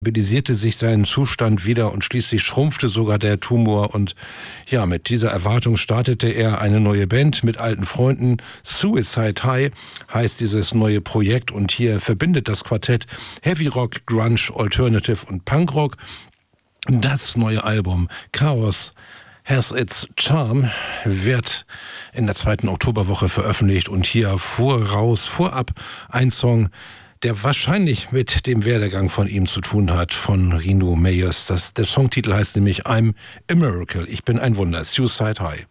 stabilisierte sich sein Zustand wieder und schließlich schrumpfte sogar der Tumor. Und ja, mit dieser Erwartung startete er eine neue Band mit alten Freunden. Suicide High heißt dieses neue Projekt und hier verbindet das Quartett Heavy Rock, Grunge, Alternative und Punkrock. Das neue Album Chaos Has Its Charm wird in der 2. Oktoberwoche veröffentlicht und hier vorab ein Song, der wahrscheinlich mit dem Werdegang von ihm zu tun hat, von Rino Meyers. Der Songtitel heißt nämlich I'm a Miracle, ich bin ein Wunder, Suicide High.